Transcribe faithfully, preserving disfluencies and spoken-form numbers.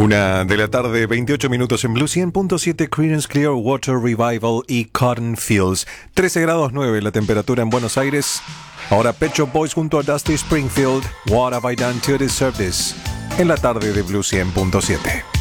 Una de la tarde, veintiocho minutos en Blue cien punto siete, Creedence Clearwater Revival y Cotton Fields. trece grados nueve la temperatura en Buenos Aires. Ahora Pet Shop Boys junto a Dusty Springfield. What have I done to deserve this? En la tarde de Blue cien punto siete.